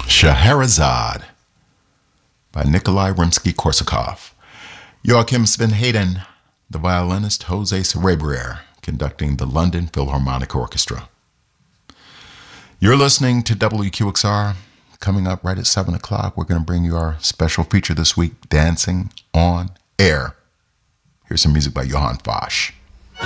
Scheherazade by Nikolai Rimsky-Korsakov. Joachim Sven Hayden, the violinist Jose Cerebrier, conducting the London Philharmonic Orchestra. You're listening to WQXR. Coming up right at 7 o'clock, we're going to bring you our special feature this week, Dancing on Air. Here's some music by Johann Fosch.